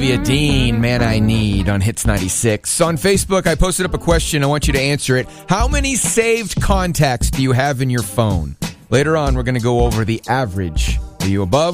Olivia Dean, Man I Need on Hits 96. On Facebook, I posted up a question. I want you to answer it. How many saved contacts do you have in your phone? Later on, we're going to go over the average. Are you above